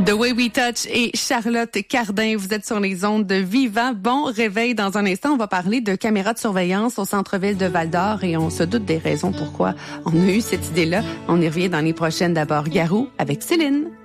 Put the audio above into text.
The Way We Touch et Charlotte Cardin, vous êtes sur les ondes de Vivant. Bon réveil. Dans un instant, on va parler de caméras de surveillance au centre-ville de Val-d'Or et on se doute des raisons pourquoi on a eu cette idée-là. On y revient dans les prochaines. D'abord, Garou avec Céline.